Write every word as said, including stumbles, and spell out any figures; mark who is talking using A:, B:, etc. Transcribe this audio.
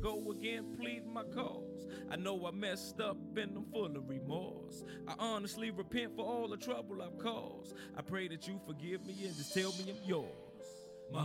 A: go again pleading my cause. I know I messed up and I'm full of remorse. I honestly repent for all the trouble I've caused. I pray that you forgive me and just tell me I'm yours.